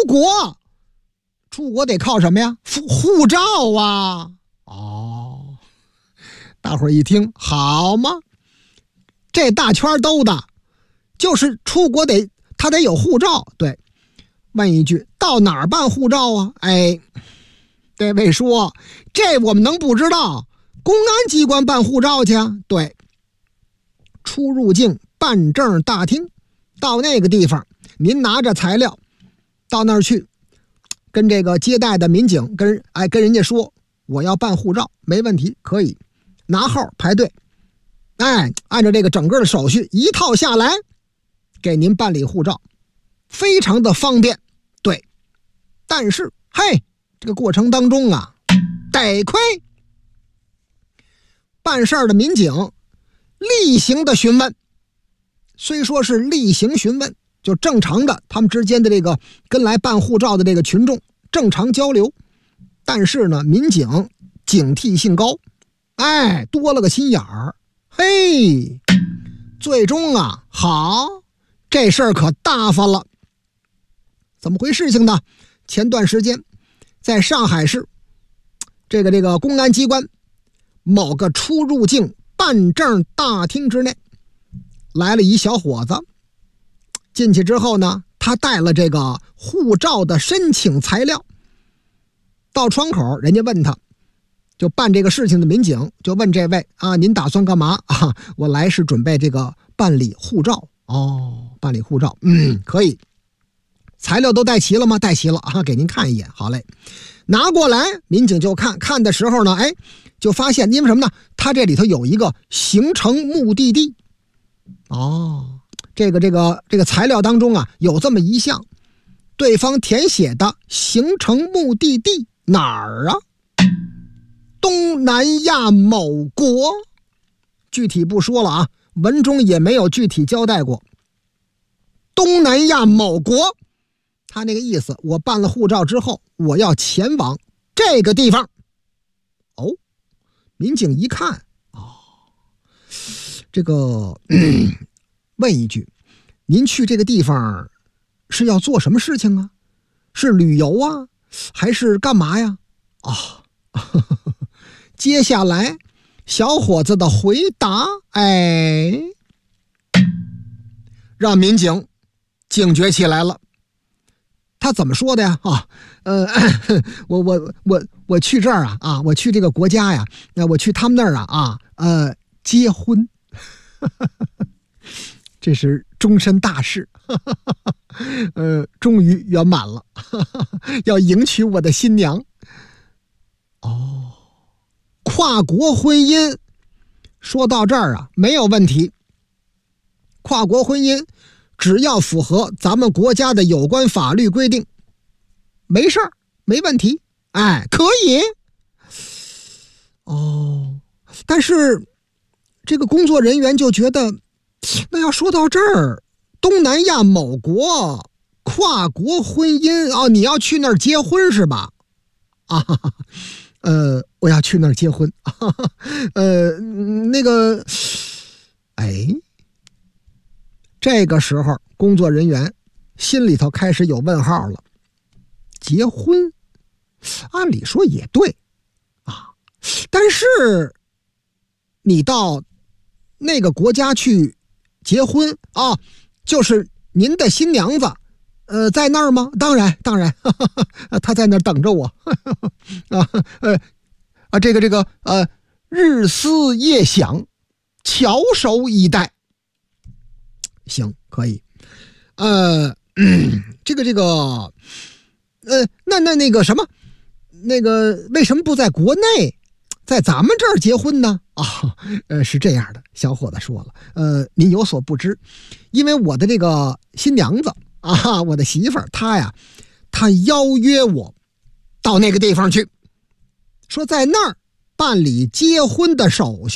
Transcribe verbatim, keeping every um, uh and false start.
国，出国得靠什么呀？护照啊！哦，大伙儿一听，好吗？这大圈兜的，就是出国得他得有护照。对，问一句，到哪儿办护照啊？哎，这位说，这我们能不知道？公安机关办护照去啊？对，出入境办证大厅，到那个地方，您拿着材料到那儿去，跟这个接待的民警跟哎跟人家说，我要办护照，没问题，可以拿号排队，哎，按照这个整个的手续一套下来，给您办理护照，非常的方便。对，但是嘿，这个过程当中啊，得亏办事儿的民警例行的询问，虽说是例行询问，就正常的他们之间的这个跟来办护照的这个群众正常交流，但是呢，民警警惕性高，哎，多了个心眼儿，嘿，最终啊，好，这事儿可大发了。怎么回事情呢？前段时间在上海市这个这个公安机关某个出入境办证大厅之内，来了一小伙子。进去之后呢，他带了这个护照的申请材料，到窗口人家问他，就办这个事情的民警就问这位啊，您打算干嘛啊？我来是准备这个办理护照。哦，办理护照，嗯，可以。材料都带齐了吗？带齐了啊，给您看一眼。好嘞，拿过来，民警就看看的时候呢，哎，就发现因为什么呢？他这里头有一个行程目的地。哦，这个这个这个材料当中啊，有这么一项，对方填写的行程目的地哪儿啊？东南亚某国，具体不说了啊，文中也没有具体交代过。东南亚某国，他那个意思，我办了护照之后，我要前往这个地方。哦，民警一看，哦，这个、嗯、问一句，您去这个地方是要做什么事情啊？是旅游啊，还是干嘛呀？啊、哦，接下来小伙子的回答，哎，让民警警觉起来了。他怎么说的呀？啊，呃，我我我我去这儿啊啊，我去这个国家呀，那我去他们那儿啊啊，呃，结婚，这是终身大事，呃，终于圆满了，要迎娶我的新娘。哦，跨国婚姻，说到这儿啊，没有问题。跨国婚姻只要符合咱们国家的有关法律规定，没事儿，没问题，哎，可以。哦，但是这个工作人员就觉得，那要说到这儿，东南亚某国跨国婚姻啊、哦，你要去那儿结婚是吧？啊，呃，我要去那儿结婚，呃，那个，哎。这个时候工作人员心里头开始有问号了。结婚按理说也对啊，但是你到那个国家去结婚啊，就是您的新娘子呃在那儿吗？当然当然，哈哈哈，她在那儿等着我。啊呃啊这个这个呃日思夜想，翘首以待。行，可以。呃，嗯、这个这个，呃，那那那个什么，那个为什么不在国内，在咱们这儿结婚呢？啊、哦，呃，是这样的，小伙子说了，呃，您有所不知，因为我的这个新娘子啊，我的媳妇儿，她呀，她邀约我到那个地方去，说在那儿办理结婚的手续。